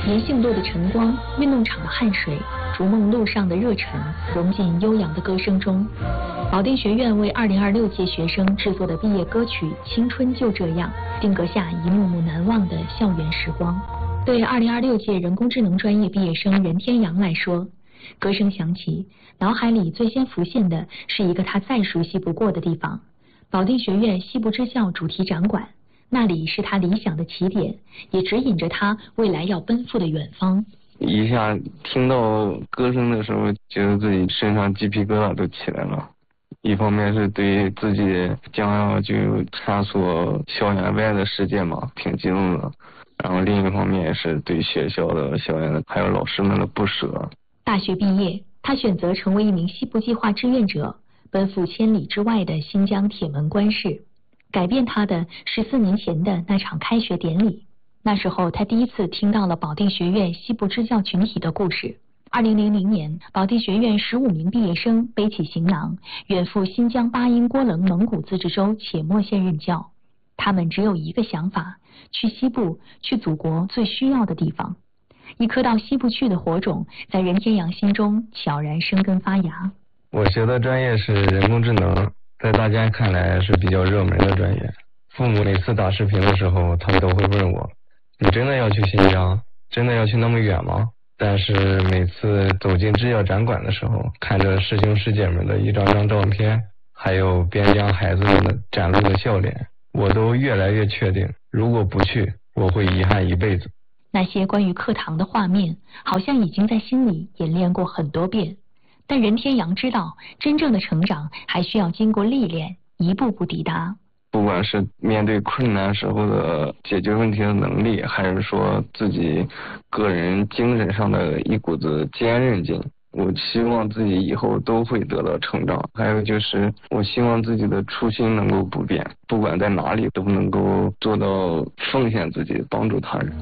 银杏路的晨光，运动场的汗水，逐梦路上的热忱，融进悠扬的歌声中。保定学院为2026届学生制作的毕业歌曲《青春就这样》，定格下一幕幕难忘的校园时光。对2026届人工智能专业毕业生任天阳来说，歌声响起，脑海里最先浮现的是一个他再熟悉不过的地方——保定学院西部支校主题展馆。那里是他理想的起点，也指引着他未来要奔赴的远方。 一下听到歌声的时候，觉得自己身上鸡皮疙瘩都起来了。一方面是对自己将要就探索校园外的世界嘛，挺激动的。然后另一方面也是对学校的校园还有老师们的不舍。 大学毕业，他选择成为一名西部计划志愿者，奔赴千里之外的新疆铁门关市。改变他的是4年前的那场开学典礼。那时候他第一次听到了保定学院西部支教群体的故事。2000年，保定学院15名毕业生背起行囊，远赴新疆巴音郭楞蒙古自治州且末县任教。他们只有一个想法：去西部，去祖国最需要的地方。一颗到西部去的火种，在任天阳心中悄然生根发芽。 我学的专业是人工智能，在大家看来是比较热门的专业。父母每次打视频的时候，他们都会问我：你真的要去新疆？真的要去那么远吗？但是每次走进支教展馆的时候，看着师兄师姐们的一张张照片，还有边疆孩子们的展露的笑脸，我都越来越确定，如果不去，我会遗憾一辈子。 那些关于课堂的画面，好像已经在心里演练过很多遍。但任天阳知道，真正的成长还需要经过历练，一步步抵达。 不管是面对困难时候的解决问题的能力，还是说自己个人精神上的一股子坚韧劲，我希望自己以后都会得到成长。还有就是我希望自己的初心能够不变，不管在哪里都能够做到奉献自己，帮助他人。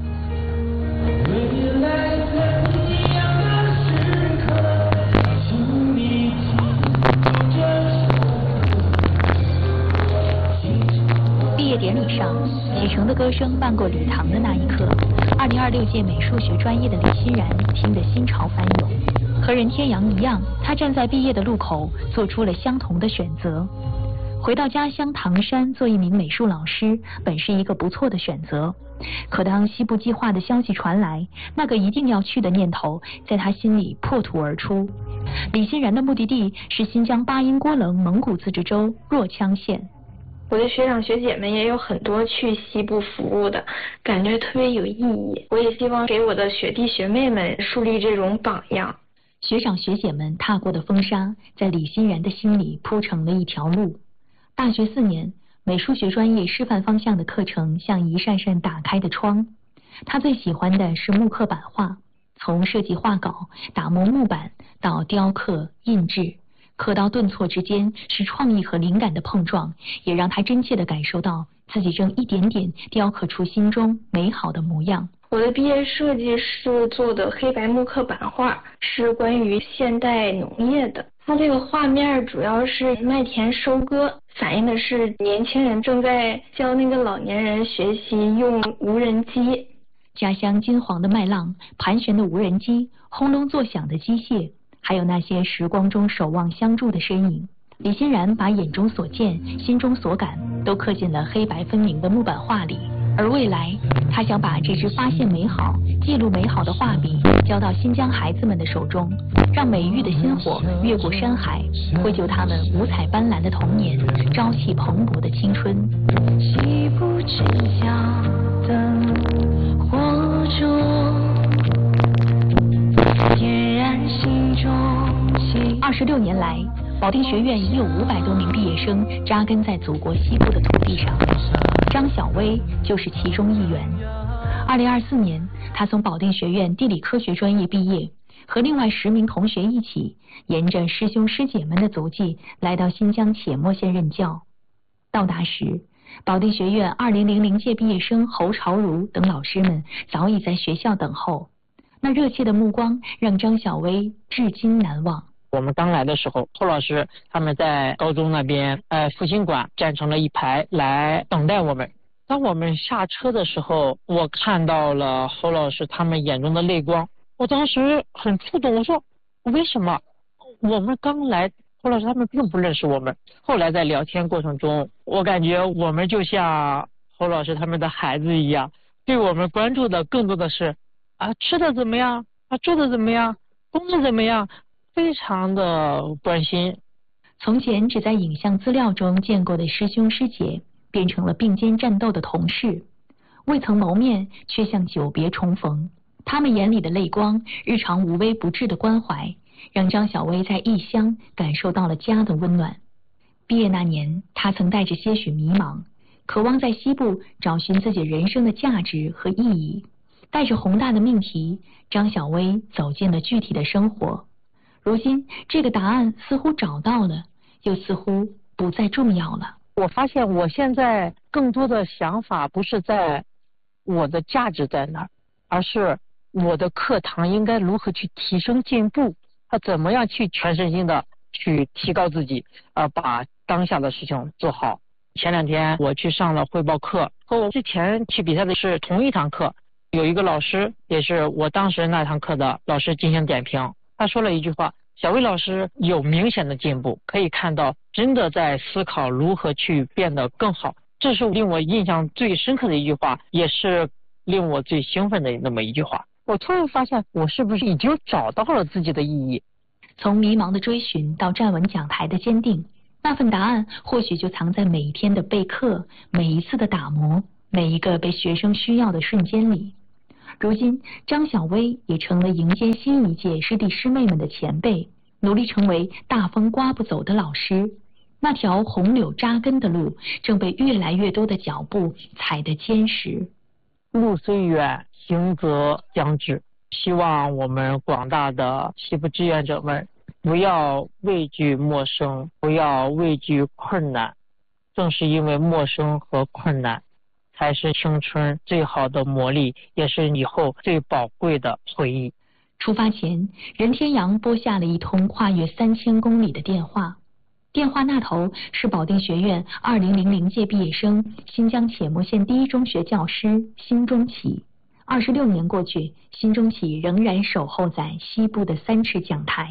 毕业典礼上，启程的歌声伴过礼堂的那一刻，2026届美术学专业的李欣然听得心潮翻涌。和任天阳一样，他站在毕业的路口，做出了相同的选择。回到家乡唐山做一名美术老师，本是一个不错的选择。可当西部计划的消息传来，那个一定要去的念头在他心里破土而出。李欣然的目的地是新疆巴音郭楞蒙古自治州若羌县。 我的学长学姐们也有很多去西部服务的，感觉特别有意义。我也希望给我的学弟学妹们树立这种榜样。 学长学姐们踏过的风沙，在李欣然的心里铺成了一条路。大学4年，美术学专业师范方向的课程像一扇扇打开的窗。他最喜欢的是木刻版画，从设计画稿、打磨木板到雕刻、印制。刻刀顿挫之间是创意和灵感的碰撞，也让他真切地感受到自己正一点点雕刻出心中美好的模样。 我的毕业设计是做的黑白木刻版画，是关于现代农业的。它这个画面主要是麦田收割，反映的是年轻人正在教那个老年人学习用无人机。 家乡金黄的麦浪，盘旋的无人机，轰隆作响的机械，还有那些时光中守望相助的身影。李欣然把眼中所见、心中所感都刻进了黑白分明的木板画里。而未来，他想把这支发现美好、记录美好的画笔交到新疆孩子们的手中，让美育的薪火越过山海，绘就他们五彩斑斓的童年，朝气蓬勃的青春。 西部之角的火烛，点燃心中 26年来，保定学院已有500多名毕业生扎根在祖国西部的土地上。张小薇就是其中一员。2024年，他从保定学院地理科学专业毕业，和另外10名同学一起，沿着师兄师姐们的足迹，来到新疆且末县任教。到达时，保定学院2000届毕业生侯朝如等老师们早已在学校等候。那热切的目光让张小薇至今难忘。 我们刚来的时候，侯老师他们在高中那边复兴馆站成了一排来等待我们。 当我们下车的时候，我看到了侯老师他们眼中的泪光，我当时很触动。我说为什么我们刚来，侯老师他们并不认识我们。后来在聊天过程中，我感觉我们就像侯老师他们的孩子一样，对我们关注的更多的是吃的怎么样，住的怎么样，工作怎么样，非常的关心。 从前只在影像资料中见过的师兄师姐，变成了并肩战斗的同事，未曾谋面，却像久别重逢。他们眼里的泪光，日常无微不至的关怀，让张小薇在异乡感受到了家的温暖。毕业那年，她曾带着些许迷茫，渴望在西部找寻自己人生的价值和意义。带着宏大的命题，张小薇走进了具体的生活。如今，这个答案似乎找到了，又似乎不再重要了。 我发现我现在更多的想法不是在我的价值在哪儿，而是我的课堂应该如何去提升进步，怎么样去全身心的去提高自己，把当下的事情做好。前2天我去上了汇报课，和我之前去比赛的是同一堂课，有一个老师也是我当时那堂课的老师进行点评，他说了一句话：小薇老师有明显的进步，可以看到真的在思考如何去变得更好。这是令我印象最深刻的一句话，也是令我最兴奋的那么一句话。我突然发现，我是不是已经找到了自己的意义？ 从迷茫的追寻到站稳讲台的坚定，那份答案或许就藏在每一天的备课，每一次的打磨，每一个被学生需要的瞬间里。如今，张小薇也成了迎接新一届师弟师妹们的前辈，努力成为大风刮不走的老师。那条红柳扎根的路，正被越来越多的脚步踩得坚实。 路虽远，行则将至。希望我们广大的西部志愿者们不要畏惧陌生，不要畏惧困难。正是因为陌生和困难，才是青春最好的磨砺，也是以后最宝贵的回忆。 出发前，任天阳拨下了一通跨越3000公里的电话。电话那头是保定学院2000届毕业生，新疆且磨县第一中学教师辛中启。26年过去，辛中启仍然守候在西部的3尺讲台。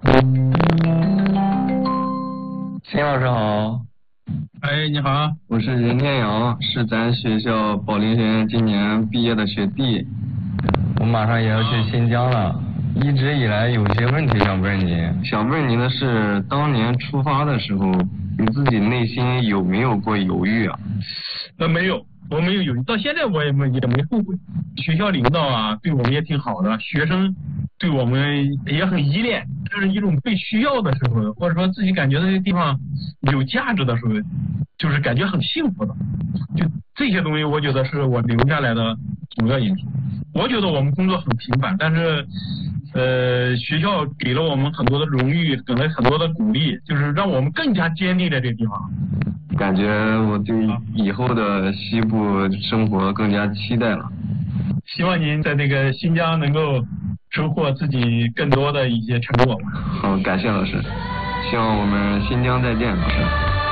辛老师好。 哎，你好， 我是任天阳，是咱学校保定学院今年毕业的学弟。我马上也要去新疆了，一直以来有些问题想问你。想问您的是，当年出发的时候，你自己内心有没有过犹豫啊？ 没有，我没有犹豫，到现在我也没后悔。学校领导啊，对我们也挺好的，学生对我们也很依恋，这是一种被需要的时候，或者说自己感觉到这个地方有价值的时候，就是感觉很幸福的。就这些东西，我觉得是我留下来的主要因素。我觉得我们工作很平凡，但是学校给了我们很多的荣誉，给了很多的鼓励，就是让我们更加坚定在这个地方。 感觉我对以后的西部生活更加期待了。 希望您在这个新疆能够收获自己更多的一些成果。 好，感谢老师，希望我们新疆再见，老师。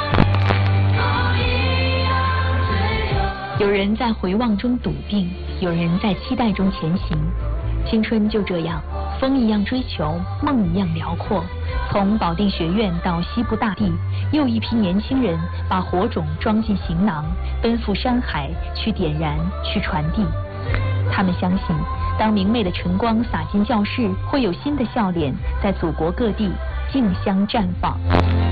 有人在回望中笃定，有人在期待中前行。青春就这样，风一样追求，梦一样辽阔。从保定学院到西部大地，又一批年轻人把火种装进行囊，奔赴山海，去点燃，去传递。他们相信，当明媚的晨光洒进教室，会有新的笑脸在祖国各地竞相绽放。